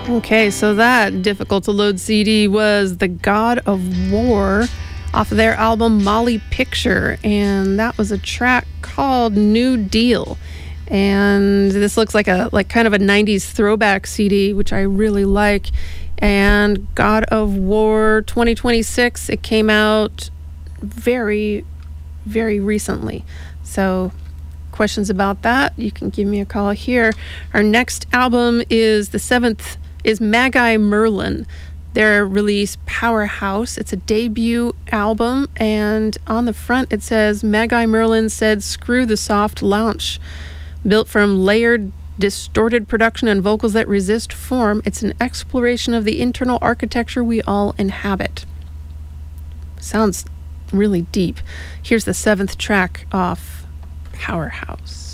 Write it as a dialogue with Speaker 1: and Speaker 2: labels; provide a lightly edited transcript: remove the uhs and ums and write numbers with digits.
Speaker 1: Okay, so that difficult to load CD was The God of War off of their album Molly Picture, and that was a track called New Deal. And this looks like kind of a 90s throwback CD, which I really like. And God of War 2026, it came out very, very recently. So questions about that, you can give me a call here. Our next album is the 7th is Magi Merlin. Their release Powerhouse. It's a debut album, and on the front it says Magi Merlin said screw the soft launch. Built from layered, distorted production and vocals that resist form, it's an exploration of the internal architecture we all inhabit. Sounds really deep. Here's the 7th track off Powerhouse.